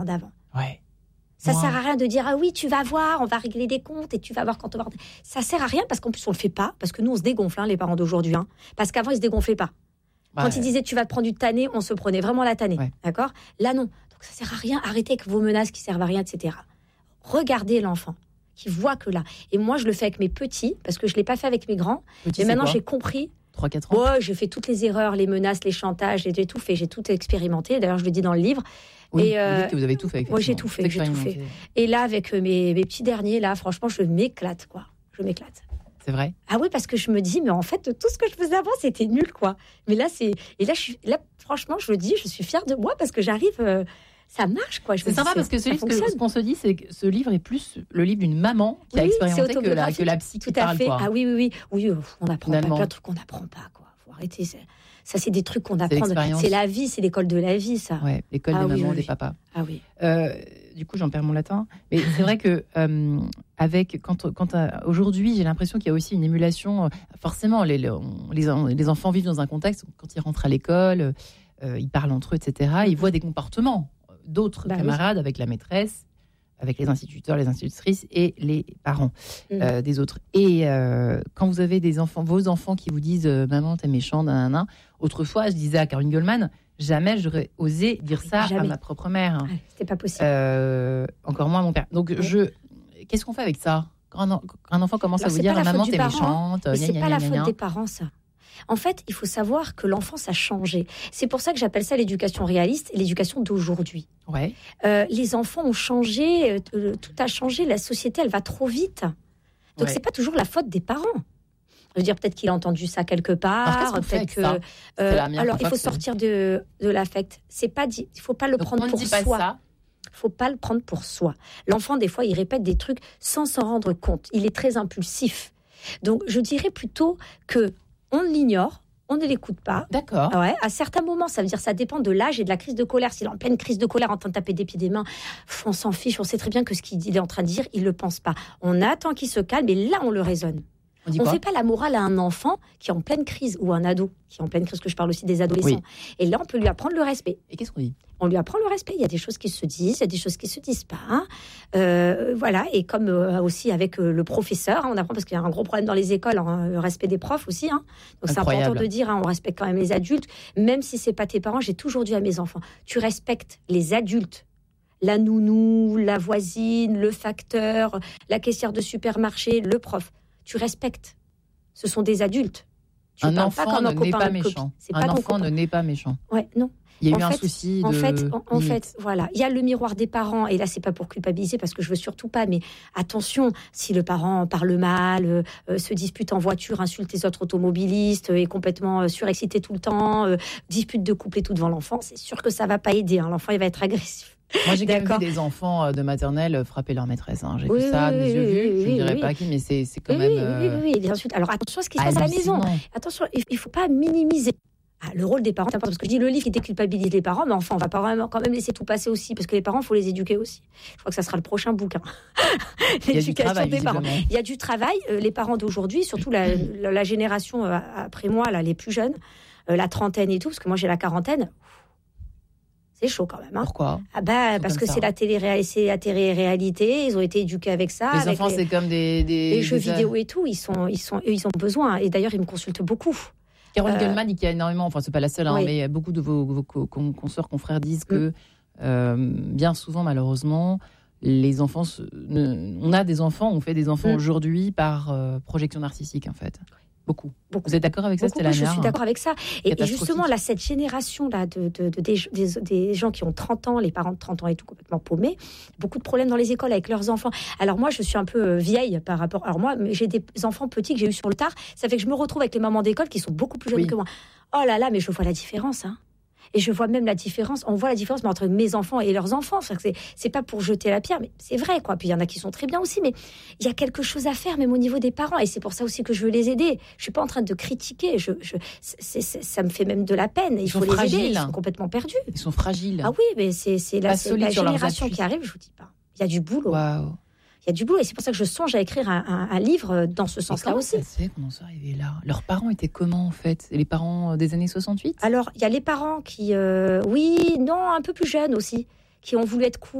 d'avant. Ouais. Ça sert à rien de dire, ah oui, tu vas voir, on va régler des comptes et tu vas voir quand on va... Ça sert à rien parce qu'en plus, on le fait pas. Parce que nous, on se dégonfle, les parents d'aujourd'hui. Parce qu'avant, ils se dégonflaient pas. Quand ils disaient, tu vas te prendre du tanné, on se prenait vraiment la tannée. Ouais. D'accord ? Là, non. Donc, ça sert à rien. Arrêtez avec vos menaces qui servent à rien, etc. Regardez l'enfant qui voit que là. Et moi, je le fais avec mes petits parce que je l'ai pas fait avec mes grands. Petit, mais maintenant, j'ai compris. 3-4 ans. Ouais, j'ai fait toutes les erreurs, les menaces, les chantages, j'ai tout fait. J'ai tout expérimenté. D'ailleurs, je le dis dans le livre. Oui, vous dites que vous avez tout fait. Moi, j'ai tout fait. Et là, avec mes petits derniers, là, franchement, je m'éclate, quoi. Je m'éclate. C'est vrai ? Ah oui, parce que je me dis, mais en fait, tout ce que je faisais avant, c'était nul, quoi. Mais là, là, franchement, je le dis, je suis fière de moi parce que j'arrive... ça marche, quoi. C'est sympa parce que ce qu'on se dit, c'est que ce livre est plus le livre d'une maman qui a expérimenté que la psy qui parle, quoi. Ah oui, on apprend pas plein de trucs qu'on n'apprend pas, quoi. Faut arrêter. Ça, c'est des trucs qu'on apprend. C'est la vie, c'est l'école de la vie, ça. Ouais, l'école des mamans, des papas. Ah oui. Du coup, j'en perds mon latin. Mais c'est vrai que aujourd'hui, j'ai l'impression qu'il y a aussi une émulation. Forcément, les enfants vivent dans un contexte où, quand ils rentrent à l'école, ils parlent entre eux, etc. Ils voient des comportements d'autres camarades avec la maîtresse, avec les instituteurs, les institutrices et les parents des autres. Et quand vous avez vos enfants qui vous disent maman t'es méchant, nanana. Autrefois, je disais à Caroline Goldman, jamais j'aurais osé dire ça à ma propre mère. Ouais, c'était pas possible. Encore moins à mon père. Donc qu'est-ce qu'on fait avec ça quand un enfant commence à vous dire maman t'es méchante, c'est pas la faute des parents, ça. En fait, il faut savoir que l'enfance a changé. C'est pour ça que j'appelle ça l'éducation réaliste et l'éducation d'aujourd'hui. Ouais. Les enfants ont changé, tout a changé, la société, elle va trop vite. Donc, c'est pas toujours la faute des parents. Je veux dire, peut-être qu'il a entendu ça quelque part. Alors, il faut sortir de l'affect. Il faut pas le prendre pour soi. Faut pas le prendre pour soi. L'enfant, des fois, il répète des trucs sans s'en rendre compte. Il est très impulsif. Donc, je dirais plutôt que on l'ignore, on ne l'écoute pas. D'accord. Ouais, à certains moments, ça veut dire ça dépend de l'âge et de la crise de colère. S'il est en pleine crise de colère, en train de taper des pieds des mains, on s'en fiche. On sait très bien que ce qu'il est en train de dire, il le pense pas. On attend qu'il se calme et là, on le raisonne. On fait pas la morale à un enfant qui est en pleine crise ou un ado qui est en pleine crise, parce que je parle aussi des adolescents. Oui. Et là, on peut lui apprendre le respect. Et qu'est-ce qu'on dit ? On lui apprend le respect. Il y a des choses qui se disent, il y a des choses qui se disent pas. Voilà. Et comme aussi avec le professeur, on apprend parce qu'il y a un gros problème dans les écoles, le respect des profs aussi. Donc c'est important de dire, on respecte quand même les adultes, même si c'est pas tes parents. J'ai toujours dit à mes enfants, tu respectes les adultes. La nounou, la voisine, le facteur, la caissière de supermarché, le prof. Tu respectes. Ce sont des adultes. Tu un enfant ne naît pas méchant. Un enfant ne naît pas méchant. Ouais, non. Il y a eu un souci de... En fait, voilà. Il y a le miroir des parents, et là, c'est pas pour culpabiliser, parce que je veux surtout pas, mais attention, si le parent parle mal, se dispute en voiture, insulte les autres automobilistes, est complètement surexcité tout le temps, dispute de couple et tout devant l'enfant, c'est sûr que ça va pas aider. L'enfant, il va être agressif. Moi, j'ai quand même vu des enfants de maternelle frapper leur maîtresse. J'ai vu ça de mes yeux vus. Je ne dirais pas à qui, mais c'est quand même... Oui. Ensuite, alors attention à ce qui se passe à la maison. Attention, il ne faut pas minimiser. Le rôle des parents, c'est important, parce que je dis le livre qui déculpabilise les parents, mais enfin, on va pas quand même laisser tout passer aussi, parce que les parents, il faut les éduquer aussi. Je crois que ça sera le prochain bouquin. L'éducation des parents. Il y a du travail. Les parents d'aujourd'hui, surtout la génération après moi, là, les plus jeunes, la trentaine et tout, parce que moi j'ai la quarantaine. C'est chaud quand même. Pourquoi ? Parce que c'est la télé-réalité. Ils ont été éduqués avec ça. Les enfants, c'est comme des jeux vidéo et tout. Ils ont besoin. Et d'ailleurs, ils me consultent beaucoup. Caroline Goldman, qui a énormément, enfin, c'est pas la seule, mais beaucoup de vos consoeurs, confrères disent que bien souvent, malheureusement, les enfants, on a des enfants, on fait des enfants aujourd'hui par projection narcissique, en fait. Beaucoup. Vous êtes d'accord avec ça, Stella? Je suis d'accord avec ça. Et justement, là, cette génération-là des gens qui ont 30 ans, les parents de 30 ans et tout, complètement paumés, beaucoup de problèmes dans les écoles avec leurs enfants. Alors moi, je suis un peu vieille par rapport... Alors moi, j'ai des enfants petits que j'ai eu sur le tard. Ça fait que je me retrouve avec les mamans d'école qui sont beaucoup plus jeunes que moi. Oh là là, mais je vois la différence, Et je vois même la différence, on voit la différence entre mes enfants et leurs enfants. C'est pas pour jeter la pierre, mais c'est vrai, quoi. Puis il y en a qui sont très bien aussi, mais il y a quelque chose à faire, même au niveau des parents. Et c'est pour ça aussi que je veux les aider. Je suis pas en train de critiquer. Ça me fait même de la peine. Il faut les aider. Ils sont complètement perdus. Ils sont fragiles. Ah oui, mais c'est la génération qui arrive, je vous dis pas. Il y a du boulot. Waouh. Il y a du boulot, et c'est pour ça que je songe à écrire un livre dans ce sens-là aussi. Comment ça arrivé là ? Leurs parents étaient comment, en fait ? Les parents des années 68 ? Alors, il y a les parents qui... un peu plus jeunes aussi, qui ont voulu être cool.